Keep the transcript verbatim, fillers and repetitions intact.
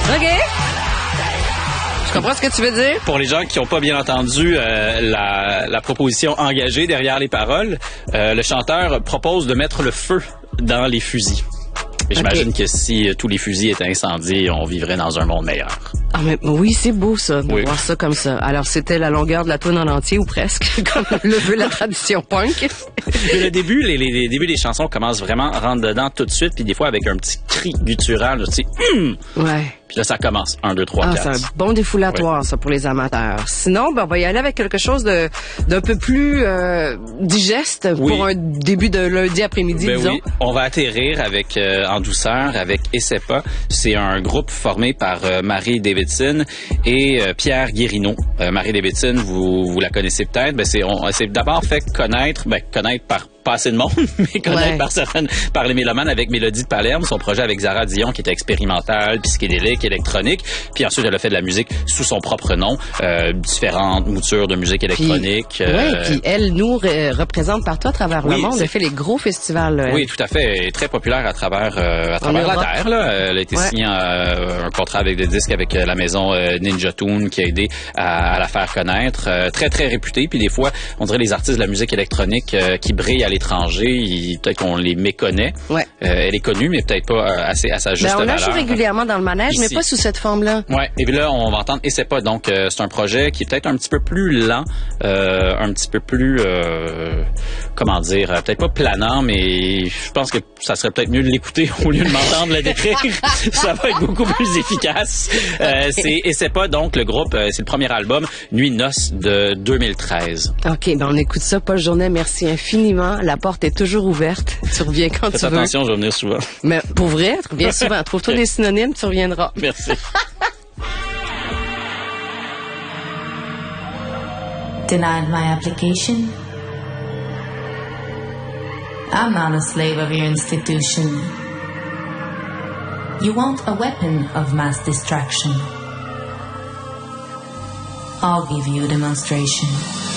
OK. Je comprends ce que tu veux dire. Pour les gens qui n'ont pas bien entendu euh, la, la proposition engagée derrière les paroles, euh, le chanteur propose de mettre le feu dans les fusils. Et j'imagine okay. que si euh, tous les fusils étaient incendiés, on vivrait dans un monde meilleur. Ah mais oui, c'est beau ça, de oui. voir ça comme ça. Alors c'était la longueur de la toune en entier ou presque, comme le veut la tradition punk. Mais le début, les, les, les débuts des chansons commencent vraiment à rentrer dedans tout de suite, puis des fois avec un petit cri guttural, tu sais, hum! Ouais. Puis là, ça commence. un, deux, trois, ah, quatre. C'est un bon défoulatoire, ouais. ça, pour les amateurs. Sinon, ben, on va y aller avec quelque chose de d'un peu plus euh, digeste oui. pour un début de lundi après-midi, ben disons. Oui. On va atterrir avec euh, en douceur avec Ecepa. C'est un groupe formé par euh, Marie Davidson et euh, Pierre Guérineau. Euh, Marie Davidson, vous, vous la connaissez peut-être. Ben, c'est, on, c'est d'abord fait connaître, ben, connaître par pas assez de monde, mais connaître ouais. par certaines, par les mélomanes avec Mélodie de Palerme, son projet avec Zara Dion qui était expérimental, psychédélique, électronique. Puis ensuite, elle a fait de la musique sous son propre nom, euh, différentes moutures de musique électronique. Puis, euh, oui, puis elle nous re- représente partout à travers oui, le monde. Elle fait les gros festivals. Euh... Oui, tout à fait. Elle est très populaire à travers, euh, à travers la Europe. Terre. Là. Elle a été ouais. signée euh, un contrat avec des disques avec euh, la maison euh, Ninja Tune qui a aidé à, à la faire connaître. Euh, très, très réputée. Puis des fois, on dirait les artistes de la musique électronique euh, qui brillent à l'étranger, il, peut-être qu'on les méconnaît. Ouais. Euh, elle est connue, mais peut-être pas euh, assez à sa juste ben, on valeur. On la joue régulièrement dans le manège, ici. Mais pas sous cette forme-là. Oui, et puis là, on va entendre Ecepa. Donc, euh, c'est un projet qui est peut-être un petit peu plus lent, euh, un petit peu plus, euh, comment dire, peut-être pas planant, mais je pense que ça serait peut-être mieux de l'écouter au lieu de m'entendre le décrire. Ça va être beaucoup plus efficace. Euh, c'est Ecepa, donc, le groupe, euh, c'est le premier album, Nuit Noce de deux mille treize. OK, ben on écoute ça. Paul Journet, merci infiniment. La porte est toujours ouverte. Tu reviens quand Faites tu veux. attention, je vais venir souvent. Mais pour vrai, tu reviens souvent. Trouve-toi des synonymes, tu reviendras. Merci. Denied my application. I'm not a slave of your institution. You want a weapon of mass distraction. I'll give you a demonstration.